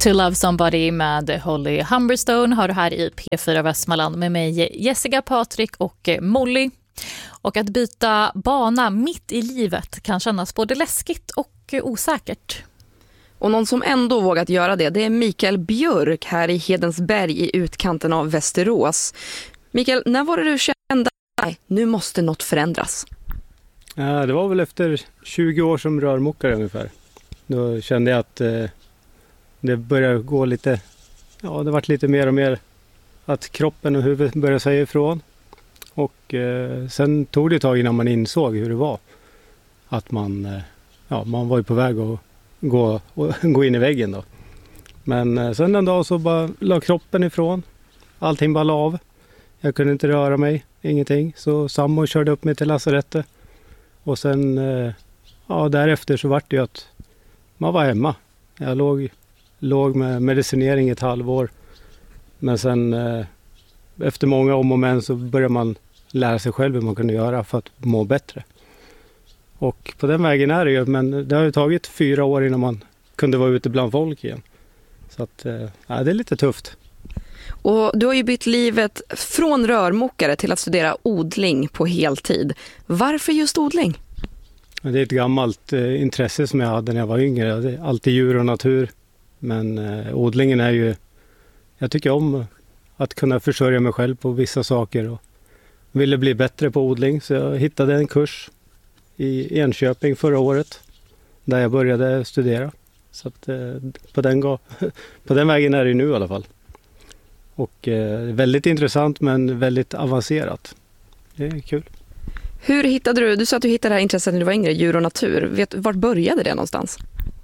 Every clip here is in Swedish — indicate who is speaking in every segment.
Speaker 1: To Love Somebody med Holly Humberstone har du här i P4 Västmanland med mig Jessica, Patrik och Molly. Och att byta bana mitt i livet kan kännas både läskigt och osäkert.
Speaker 2: Och någon som ändå vågat göra det är Mikael Björk här i Hedensberg i utkanten av Västerås. Mikael, när var det du kände att nu måste något förändras?
Speaker 3: Ja, det var väl efter 20 år som rörmokare ungefär. Då kände jag att det började gå lite, ja det varit lite mer och mer att kroppen och huvudet började säga ifrån. Och sen tog det ett tag innan man insåg hur det var. Att man var ju på väg att gå in i väggen då. Men sen en dag så bara la kroppen ifrån. Allting bara la av. Jag kunde inte röra mig, ingenting. Så sambo körde upp mig till lasarettet. Och sen därefter så var det ju att man var hemma. Jag låg med medicinering ett halvår. Men sen efter många om och men så började man lära sig själv hur man kunde göra för att må bättre. Och på den vägen är det ju, men det har ju tagit 4 år innan man kunde vara ute bland folk igen. Så att det är lite tufft.
Speaker 2: Och du har ju bytt livet från rörmokare till att studera odling på heltid. Varför just odling?
Speaker 3: Det är ett gammalt intresse som jag hade när jag var yngre. Det är alltid djur och natur. Men odlingen är ju... Jag tycker om att kunna försörja mig själv på vissa saker. Och ville bli bättre på odling. Så jag hittade en kurs i Enköping förra året. Där jag började studera. Så att på den vägen är det nu i alla fall. Och väldigt intressant men väldigt avancerat. Det är kul.
Speaker 2: Hur hittade du sa att du hittade det här intresset när du var yngre, djur och natur. Vart började det någonstans?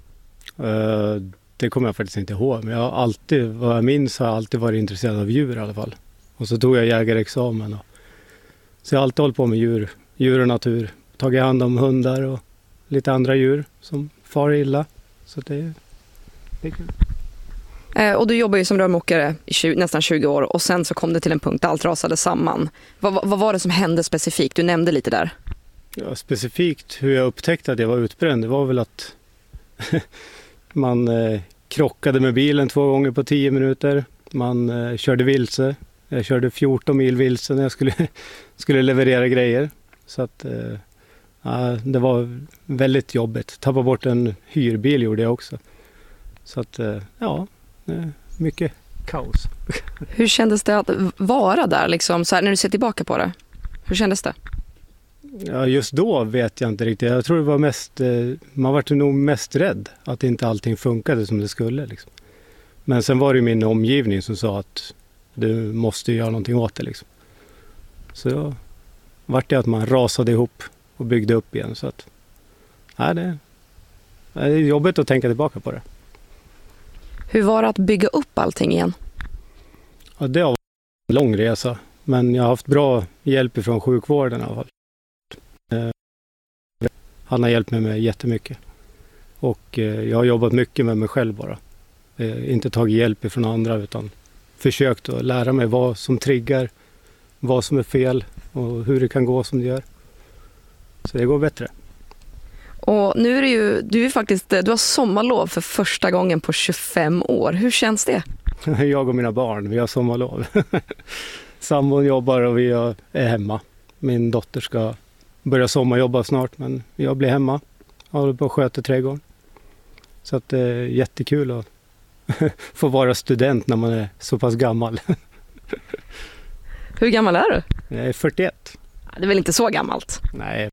Speaker 3: Det kommer jag faktiskt inte ihåg. Men vad jag minns har jag alltid varit intresserad av djur i alla fall. Och så tog jag jägarexamen. Så jag har alltid hållit på med djur och natur. Tagit hand om hundar och lite andra djur som far illa. Så det är kul.
Speaker 2: Och du jobbar ju som rörmokare i nästan 20 år och sen så kom det till en punkt där allt rasade samman. Vad var det som hände specifikt? Du nämnde lite där.
Speaker 3: Ja, specifikt hur jag upptäckte att jag var utbränd, det var väl att man krockade med bilen 2 gånger på 10 minuter. Man körde vilse. Jag körde 14 mil vilse när jag skulle leverera grejer. Så att det var väldigt jobbigt. Tappa bort en hyrbil gjorde jag också. Så att mycket kaos.
Speaker 2: Hur kändes det att vara där liksom, så här, när du ser tillbaka på det? Hur kändes det?
Speaker 3: Ja, just då vet jag inte riktigt. Jag tror det var man var nog mest rädd att inte allting funkade som det skulle. Liksom. Men sen var det min omgivning som sa att du måste göra någonting åt det. Liksom. Så vart det att man rasade ihop och byggde upp igen. Så att, det är jobbigt att tänka tillbaka på det.
Speaker 2: Hur var det att bygga upp allting igen?
Speaker 3: Ja, det har varit en lång resa. Men jag har haft bra hjälp från sjukvården i alla fall. Han har hjälpt mig med jättemycket. Och jag har jobbat mycket med mig själv bara. Inte tagit hjälp från andra utan försökt att lära mig vad som triggar, vad som är fel och hur det kan gå som det gör. Så det går bättre.
Speaker 2: Och nu är det ju, du har sommarlov för första gången på 25 år. Hur känns det?
Speaker 3: Jag och mina barn, vi har sommarlov. Sambon jobbar och vi är hemma. Min dotter ska börja sommarjobba snart men jag blir hemma. Jag håller på att sköta trädgården. Så att det är jättekul att få vara student när man är så pass gammal.
Speaker 2: Hur gammal är du?
Speaker 3: Jag är 41.
Speaker 2: Det är väl inte så gammalt?
Speaker 3: Nej.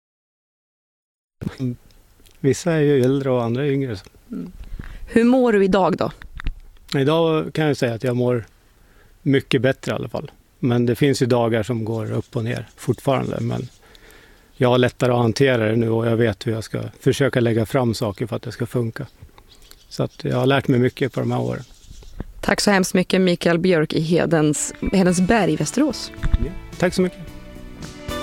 Speaker 3: Vissa är ju äldre och andra är yngre.
Speaker 2: Mm. Hur mår du idag då?
Speaker 3: Idag kan jag säga att jag mår mycket bättre i alla fall. Men det finns ju dagar som går upp och ner fortfarande. Men jag har lättare att hantera det nu och jag vet hur jag ska försöka lägga fram saker för att det ska funka. Så att jag har lärt mig mycket på de här åren.
Speaker 2: Tack så hemskt mycket Mikael Björk i Hedensberg i Västerås.
Speaker 3: Ja, tack så mycket.